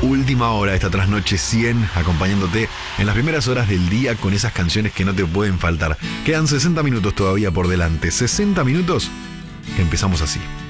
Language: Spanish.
última hora de esta trasnoche 100, acompañándote en las primeras horas del día con esas canciones que no te pueden faltar. Quedan 60 minutos todavía por delante, 60 minutos que empezamos así.